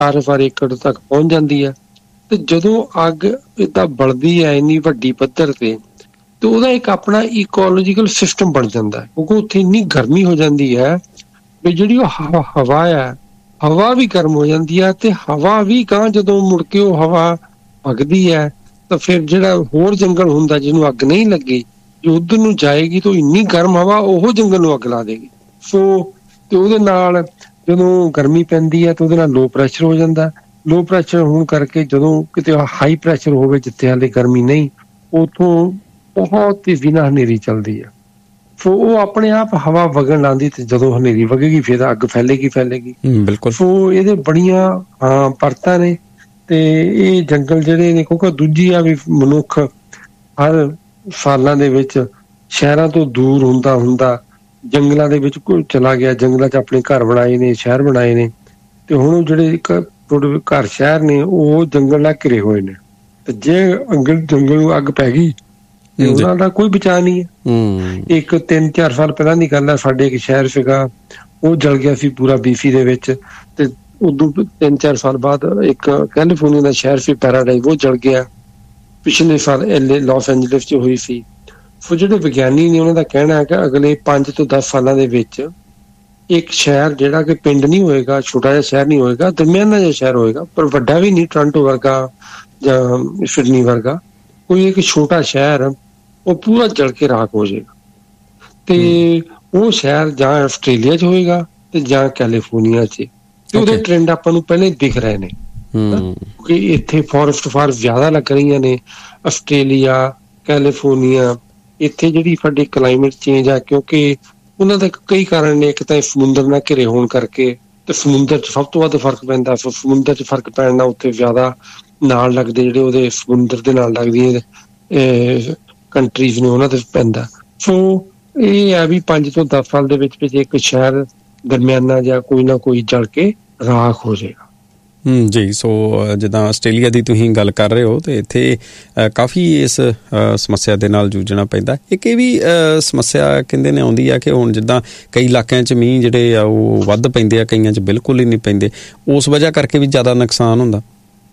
4 ਏਕੜ ਤੱਕ ਪਹੁੰਚ ਜਾਂਦੀ ਹੈ। ਤੇ ਜਦੋਂ ਅੱਗ ਏਦਾਂ ਬਲਦੀ ਹੈ ਇੰਨੀ ਵੱਡੀ ਪੱਧਰ ਤੇ ਉਹਦਾ ਇੱਕ ਆਪਣਾ ਇਕੋਲੋਜੀਕਲ ਸਿਸਟਮ ਬਣ ਜਾਂਦਾ, ਕਿਉਂਕਿ ਉੱਥੇ ਇੰਨੀ ਗਰਮੀ ਹੋ ਜਾਂਦੀ ਹੈ ਵੀ ਜਿਹੜੀ ਉਹ ਹਵਾ ਹੈ, ਹਵਾ ਵੀ ਗਰਮ ਹੋ ਜਾਂਦੀ ਹੈ। ਤੇ ਹਵਾ ਵੀ ਗਾਂ ਜਦੋਂ ਮੁੜ ਕੇ ਉਹ ਹਵਾ ਵਗਦੀ ਹੈ ਤਾਂ ਫਿਰ ਜਿਹੜਾ ਹੋਰ ਜੰਗਲ ਹੁੰਦਾ ਜਿਹਨੂੰ ਅੱਗ ਨਹੀਂ ਲੱਗੀ, ਜੇ ਉੱਧਰ ਨੂੰ ਜਾਏਗੀ ਤਾਂ ਇੰਨੀ ਗਰਮ ਹਵਾ ਉਹ ਜੰਗਲ ਨੂੰ ਅੱਗ ਲਾ ਦੇਗੀ। ਸੋ ਤੇ ਉਹਦੇ ਨਾਲ ਜਦੋਂ ਗਰਮੀ ਪੈਂਦੀ ਹੈ ਤਾਂ ਉਹਦੇ ਨਾਲ ਲੋ ਪ੍ਰੈਸ਼ਰ ਹੋ ਜਾਂਦਾ। ਲੋ ਪ੍ਰੈਸ਼ਰ ਹੋਣ ਕਰਕੇ ਜਦੋਂ ਕਿਤੇ ਹਾਈ ਪ੍ਰੈਸ਼ਰ ਹੋਵੇ ਜਿੱਥੇ ਹਾਲੇ ਗਰਮੀ ਨਹੀਂ, ਉੱਥੋਂ ਬਹੁਤ ਤੇਜ਼ੀ ਨਾਲ ਹਨੇਰੀ ਚੱਲਦੀ ਹੈ। ਸੋ ਉਹ ਆਪਣੇ ਆਪ ਹਵਾ ਵਗਣ ਲਾਉਂਦੀ ਤੇ ਜਦੋਂ ਹਨੇਰੀ ਵਗੇਗੀ ਫਿਰ ਅੱਗ ਫੈਲੇਗੀ। ਬਿਲਕੁਲ। ਸੋ ਇਹਦੇ ਬੜੀਆਂ ਪਰਤਾਂ ਨੇ ਤੇ ਇਹ ਜੰਗਲ ਜਿਹੜੇ ਨੇ, ਕਿਉਂਕਿ ਦੂਜੀ ਆ ਵੀ ਮਨੁੱਖ ਹਰ ਸਾਲਾਂ ਦੇ ਵਿੱਚ ਸ਼ਹਿਰਾਂ ਤੋਂ ਦੂਰ ਹੁੰਦਾ ਜੰਗਲਾਂ ਦੇ ਵਿੱਚ ਚਲਾ ਗਿਆ, ਜੰਗਲਾਂ 'ਚ ਆਪਣੇ ਘਰ ਬਣਾਏ ਨੇ, ਸ਼ਹਿਰ ਬਣਾਏ ਨੇ। ਤੇ ਹੁਣ ਜਿਹੜੇ ਘਰ ਸ਼ਹਿਰ ਨੇ ਉਹ ਜੰਗਲ ਨਾਲ ਘਿਰੇ ਹੋਏ ਨੇ। ਤੇ ਜੇ ਜੰਗਲ ਨੂੰ ਅੱਗ ਪੈ ਗਈ ਤੇ ਉਹਨਾਂ ਦਾ ਕੋਈ ਬਚਾਅ ਨਹੀਂ ਹੈ। ਇੱਕ 3-4 ਸਾਲ ਪਹਿਲਾਂ ਦੀ ਗੱਲ ਹੈ, ਸਾਡੇ ਇੱਕ ਸ਼ਹਿਰ ਸੀਗਾ ਉਹ ਜਲ ਗਿਆ ਸੀ ਪੂਰਾ BC ਦੇ ਵਿੱਚ। ਤੇ ਉਦੋਂ 3-4 ਸਾਲ ਬਾਅਦ ਇੱਕ ਕੈਲੀਫੋਰਨੀਆ ਦਾ ਸ਼ਹਿਰ ਸੀ ਪੈਰਾਡਾਈਜ਼, ਉਹ ਜਲ ਗਿਆ। ਪਿਛਲੇ ਸਾਲ ਲਾਸ ਐਂਜਲਸ 'ਚ ਹੋਈ ਸੀ। ਸੋ ਜਿਹੜੇ ਵਿਗਿਆਨੀ ਨੇ ਉਹਨਾਂ ਦਾ ਕਹਿਣਾ ਹੈ ਕਿ ਅਗਲੇ 5 ਤੋਂ 10 ਸਾਲਾਂ ਦੇ ਵਿੱਚ ਇੱਕ ਸ਼ਹਿਰ ਜਿਹੜਾ ਕਿ ਪਿੰਡ ਨਹੀਂ ਹੋਏਗਾ, ਛੋਟਾ ਜਿਹਾ ਸ਼ਹਿਰ ਨਹੀਂ ਹੋਏਗਾ, ਦਰਮਿਆਨਾ ਜਿਹਾ ਸ਼ਹਿਰ ਹੋਏਗਾ, ਪਰ ਵੱਡਾ ਵੀ ਨਹੀਂ, ਟੋਰਾਂਟੋ ਵਰਗਾ ਜਾਂ ਸਿਡਨੀ ਵਰਗਾ, ਕੋਈ ਇੱਕ ਛੋਟਾ ਸ਼ਹਿਰ ਉਹ ਪੂਰਾ ਜਲ ਕੇ ਰਾਖ ਹੋ ਜਾਏਗਾ। ਤੇ ਉਹ ਸ਼ਹਿਰ ਜਾਂ ਆਸਟ੍ਰੇਲੀਆ 'ਚ ਹੋਏਗਾ ਤੇ ਜਾਂ ਕੈਲੀਫੋਰਨੀਆ 'ਚ। ਤੇ ਉਹਦੇ ਟ੍ਰੈਂਡ ਆਪਾਂ ਨੂੰ ਪਹਿਲਾਂ ਹੀ ਦਿਖ ਰਹੇ ਨੇ ਕਿ ਇੱਥੇ ਫੋਰੈਸਟ ਫਾਰ ਜ਼ਿਆਦਾ ਲੱਗ ਰਹੀਆਂ ਨੇ। ਆਸਟ੍ਰੇਲੀਆ, ਕੈਲੀਫੋਰਨੀਆ, ਇੱਥੇ ਜਿਹੜੀ ਸਾਡੀ ਕਲਾਈਮੇਟ ਚੇਂਜ ਆ, ਕਿਉਂਕਿ ਉਹਨਾਂ ਦਾ ਕਈ ਕਾਰਨ ਨੇ। ਇੱਕ ਤਾਂ ਸਮੁੰਦਰ ਨਾਲ ਘਿਰੇ ਹੋਣ ਕਰਕੇ, ਤੇ ਸਮੁੰਦਰ 'ਚ ਸਭ ਤੋਂ ਵੱਧ ਫਰਕ ਪੈਂਦਾ। ਸੋ ਸਮੁੰਦਰ 'ਚ ਫਰਕ ਪੈਣ ਨਾਲ ਉੱਥੇ ਜ਼ਿਆਦਾ ਨਾਲ ਲੱਗਦੇ ਜਿਹੜੇ ਉਹਦੇ ਸਮੁੰਦਰ ਦੇ ਨਾਲ ਲੱਗਦੀਆਂ ਕੰਟਰੀਜ਼ ਨੇ ਉਹਨਾਂ ਤੇ ਪੈਂਦਾ। ਸੋ ਇਹ ਹੈ ਵੀ 5 ਤੋਂ 10 ਸਾਲ ਦੇ ਵਿੱਚ ਇੱਕ ਸ਼ਹਿਰ ਦਰਮਿਆਨਾ ਜਾਂ ਕੋਈ ਨਾ ਕੋਈ ਜਲ ਕੇ ਰਾਖ ਹੋ ਜਾਏਗਾ। ਜੀ। ਸੋ ਜਿੱਦਾਂ ਆਸਟ੍ਰੇਲੀਆ ਦੀ ਤੁਸੀਂ ਗੱਲ ਕਰ ਰਹੇ ਹੋ ਤੇ ਇੱਥੇ ਕਾਫੀ ਇਸ ਸਮੱਸਿਆ ਦੇ ਨਾਲ ਜੂਝਣਾ ਪੈਂਦਾ। ਇੱਕ ਇਹ ਵੀ ਸਮੱਸਿਆ ਕਹਿੰਦੇ ਨੇ ਆਉਂਦੀ ਆ ਕਿ ਹੁਣ ਜਿੱਦਾਂ ਕਈ ਇਲਾਕਿਆਂ 'ਚ ਮੀਂਹ ਜਿਹੜੇ ਆ ਉਹ ਵੱਧ ਪੈਂਦੇ ਆ, ਕਈਆਂ 'ਚ ਬਿਲਕੁਲ ਹੀ ਨਹੀਂ ਪੈਂਦੇ, ਉਸ ਵਜ੍ਹਾ ਕਰਕੇ ਵੀ ਜ਼ਿਆਦਾ ਨੁਕਸਾਨ ਹੁੰਦਾ।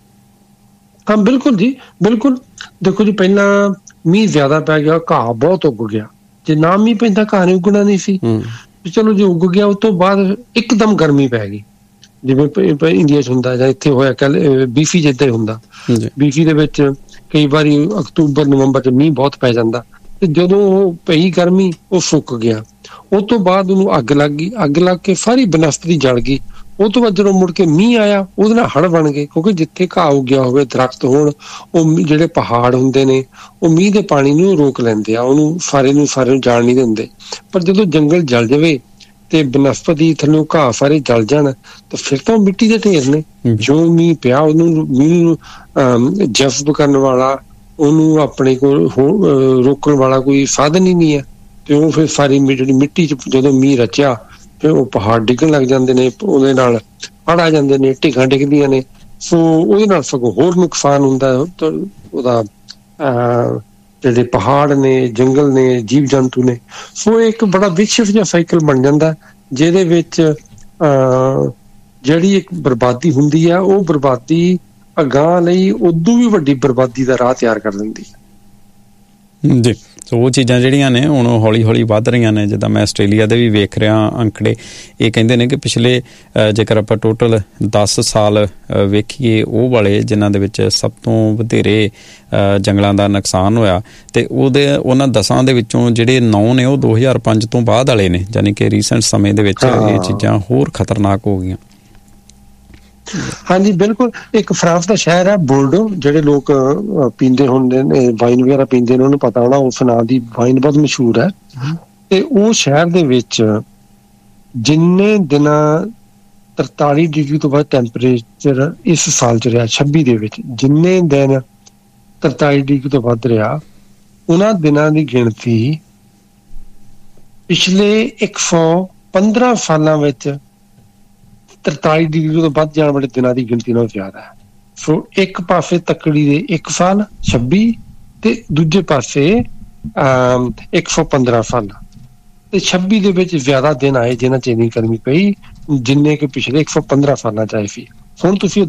ਹਾਂ ਬਿਲਕੁਲ ਜੀ, ਬਿਲਕੁਲ। ਦੇਖੋ ਜੀ, ਪਹਿਲਾਂ ਮੀਂਹ ਜ਼ਿਆਦਾ ਪੈ ਗਿਆ, ਘਾਹ ਬਹੁਤ ਉੱਗ ਗਿਆ। ਜੇ ਨਾ ਮੀਂਹ ਪੈਂਦਾ ਘਾਹ ਨੇ ਉੱਗਣਾ ਨਹੀਂ ਸੀ। ਚਲੋ ਜੇ ਉੱਗ ਗਿਆ, ਉਸ ਤੋਂ ਬਾਅਦ ਇੱਕਦਮ ਗਰਮੀ ਪੈ ਗਈ, ਜਿਵੇਂ ਇੰਡੀਆ 'ਚ ਹੁੰਦਾ ਜਾਂ ਇੱਥੇ ਹੋਇਆ BC 'ਚ ਏਦਾਂ ਹੀ ਹੁੰਦਾ। BC ਦੇ ਵਿੱਚ ਕਈ ਵਾਰੀ ਅਕਤੂਬਰ ਨਵੰਬਰ 'ਚ ਮੀਂਹ ਬਹੁਤ ਪੈ ਜਾਂਦਾ ਤੇ ਜਦੋਂ ਉਹ ਪਈ ਗਰਮੀ ਉਹ ਸੁੱਕ ਗਿਆ। ਉਸ ਤੋਂ ਬਾਅਦ ਉਹਨੂੰ ਅੱਗ ਲੱਗ ਗਈ, ਅੱਗ ਲੱਗ ਕੇ ਸਾਰੀ ਬਨਸਪਤੀ ਜਲ ਗਈ। ਉਹ ਤੋਂ ਬਾਅਦ ਜਦੋਂ ਮੁੜ ਕੇ ਮੀਂਹ ਆਇਆ ਉਹਦੇ ਨਾਲ ਹੜ੍ਹ ਬਣ ਗਏ, ਕਿਉਂਕਿ ਜਿੱਥੇ ਘਾਹ ਉੱਗਿਆ ਹੋਵੇ, ਦਰਖਤ ਹੋਣ, ਉਹ ਜਿਹੜੇ ਪਹਾੜ ਹੁੰਦੇ ਨੇ ਉਹ ਮੀਂਹ ਦੇ ਪਾਣੀ ਨੂੰ ਰੋਕ ਲੈਂਦੇ ਆ, ਉਹਨੂੰ ਸਾਰੇ ਨੂੰ ਜਾਣ ਨਹੀਂ ਦਿੰਦੇ। ਪਰ ਜਦੋਂ ਜੰਗਲ ਜਲ ਜਾਵੇ ਤੇ ਬਨਸਪਤੀ ਥੱਲੋਂ ਘਾਹ ਸਾਰੇ ਜਲ ਜਾਣ ਤਾਂ ਫਿਰ ਤਾਂ ਮਿੱਟੀ ਦੇ ਢੇਰ ਨੇ। ਜੋ ਮੀਂਹ ਪਿਆ ਉਹਨੂੰ ਮੀਂਹ ਨੂੰ ਜਜ਼ਬ ਕਰਨ ਵਾਲਾ, ਉਹਨੂੰ ਆਪਣੇ ਕੋਲ ਰੋਕਣ ਵਾਲਾ ਕੋਈ ਸਾਧਨ ਹੀ ਨਹੀਂ ਹੈ। ਤੇ ਉਹ ਫਿਰ ਸਾਰੀ ਜਿਹੜੀ ਮਿੱਟੀ 'ਚ ਜਦੋਂ ਮੀਂਹ ਰਚਿਆ ਫਿਰ ਉਹ ਪਹਾੜ ਡਿੱਗਣ ਲੱਗ ਜਾਂਦੇ ਨੇ, ਉਹਦੇ ਨਾਲ ਹੜ੍ਹ ਆ ਜਾਂਦੇ ਨੇ, ਢਿੱਗਾਂ ਡਿੱਗਦੀਆਂ ਨੇ। ਸੋ ਉਹਦੇ ਨਾਲ ਸਗੋਂ ਹੋਰ ਨੁਕਸਾਨ ਹੁੰਦਾ ਉਹਦਾ, ਜਿਹੜੇ ਪਹਾੜ ਨੇ, ਜੰਗਲ ਨੇ, ਜੀਵ ਜੰਤੂ ਨੇ। ਸੋ ਇੱਕ ਬੜਾ ਵਿਸ਼ਵ ਜਿਹਾ ਸਾਈਕਲ ਬਣ ਜਾਂਦਾ ਜਿਹਦੇ ਵਿੱਚ ਜਿਹੜੀ ਇੱਕ ਬਰਬਾਦੀ ਹੁੰਦੀ ਆ ਉਹ ਬਰਬਾਦੀ ਅਗਾਂਹ ਲਈ ਉਦੋਂ ਵੀ ਵੱਡੀ ਬਰਬਾਦੀ ਦਾ ਰਾਹ ਤਿਆਰ ਕਰ ਦਿੰਦੀ ਹੈ। ਜੀ। ਸੋ ਉਹ ਚੀਜ਼ਾਂ ਜਿਹੜੀਆਂ ਨੇ ਹੁਣ ਹੌਲੀ ਹੌਲੀ ਵੱਧ ਰਹੀਆਂ ਨੇ। ਜਿੱਦਾਂ ਮੈਂ ਆਸਟ੍ਰੇਲੀਆ ਦੇ ਵੀ ਵੇਖ ਰਿਹਾ ਅੰਕੜੇ, ਇਹ ਕਹਿੰਦੇ ਨੇ ਕਿ ਪਿਛਲੇ ਜੇਕਰ ਆਪਾਂ ਟੋਟਲ 10 ਸਾਲ ਵੇਖੀਏ ਉਹ ਵਾਲੇ ਜਿਨ੍ਹਾਂ ਦੇ ਵਿੱਚ ਸਭ ਤੋਂ ਵਧੇਰੇ ਜੰਗਲਾਂ ਦਾ ਨੁਕਸਾਨ ਹੋਇਆ, ਤੇ ਉਹਨਾਂ 10 ਦੇ ਵਿੱਚੋਂ ਜਿਹੜੇ 9 ਨੇ ਉਹ 2005 ਤੋਂ ਬਾਅਦ ਵਾਲੇ ਨੇ, ਯਾਨੀ ਕਿ ਰੀਸੈਂਟ ਸਮੇਂ ਦੇ ਵਿੱਚ ਇਹ ਚੀਜ਼ਾਂ ਹੋਰ ਖਤਰਨਾਕ ਹੋ ਗਈਆਂ। ਹਾਂਜੀ ਬਿਲਕੁਲ। ਇੱਕ ਫਰਾਂਸ ਦਾ ਸ਼ਹਿਰ ਹੈ ਬੋਰਡੋ, ਜਿਹੜੇ ਲੋਕ ਪੀਂਦੇ ਹੁੰਦੇ ਨੇ, ਵਾਈਨ ਵਗੈਰਾ ਪੀਂਦੇ ਨੇ, ਉਹਨੂੰ ਪਤਾ ਹੋਣਾ, ਉਸ ਨਾਂ ਦੀ ਵਾਈਨ ਬਹੁਤ ਮਸ਼ਹੂਰ ਹੈ। ਤੇ ਉਹ ਸ਼ਹਿਰ ਦੇ ਵਿੱਚ ਜਿੰਨੇ ਦਿਨਾਂ 43 ਡਿਗਰੀ ਤੋਂ ਬਾਅਦ ਟੈਂਪਰੇਚਰ ਇਸ ਸਾਲ 'ਚ ਰਿਹਾ 26 ਦੇ ਵਿੱਚ, ਜਿੰਨੇ ਦਿਨ 43 ਡਿਗਰੀ ਤੋਂ ਵੱਧ ਰਿਹਾ, ਉਹਨਾਂ ਦਿਨਾਂ ਦੀ ਗਿਣਤੀ ਪਿਛਲੇ 115 ਸਾਲਾਂ ਵਿੱਚ 43 ਡਿਗਰੀ ਤੋਂ ਵੱਧ ਜਾਣ ਵਾਲੇ ਦਿਨਾਂ ਦੀ ਗਿਣਤੀ ਨਾਲ ਜ਼ਿਆਦਾ ਹੈ। ਸੋ ਇੱਕ ਪਾਸੇ ਤੱਕੜੀ ਦੇ 1 ਸਾਲ 26 ਤੇ ਦੂਜੇ ਪਾਸੇ 115 ਸਾਲ ਤੇ 26 ਦੇ ਵਿੱਚ ਜ਼ਿਆਦਾ ਦਿਨ ਆਏ ਜਿਨ੍ਹਾਂ 'ਚ ਇੰਨੀ ਗਰਮੀ ਪਈ ਜਿੰਨੇ ਕਿ ਪਿਛਲੇ 115 ਸਾਲਾਂ 'ਚ ਆਏ ਸੀ। ਹੁਣ ਤੁਸੀਂ